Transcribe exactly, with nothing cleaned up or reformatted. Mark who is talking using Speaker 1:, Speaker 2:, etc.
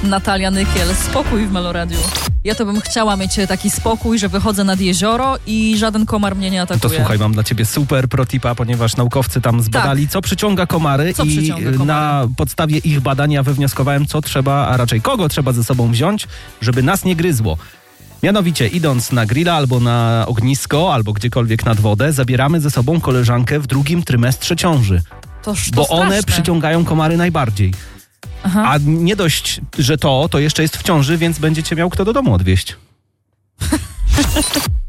Speaker 1: Natalia Nykiel, spokój w Meloradiu. Ja to bym chciała mieć taki spokój, że wychodzę nad jezioro i żaden komar mnie nie atakuje.
Speaker 2: To słuchaj, mam dla ciebie super protipa, ponieważ naukowcy tam zbadali, tak. co przyciąga komary
Speaker 1: co
Speaker 2: i
Speaker 1: przyciąga komary?
Speaker 2: Na podstawie ich badania wywnioskowałem, co trzeba, a raczej kogo trzeba ze sobą wziąć, żeby nas nie gryzło. Mianowicie, idąc na grilla albo na ognisko, albo gdziekolwiek nad wodę, zabieramy ze sobą koleżankę w drugim trymestrze ciąży.
Speaker 1: To, to
Speaker 2: bo
Speaker 1: straszne.
Speaker 2: One przyciągają komary najbardziej. Aha. A nie dość, że to, to jeszcze jest w ciąży, więc będziecie miał kto do domu odwieźć.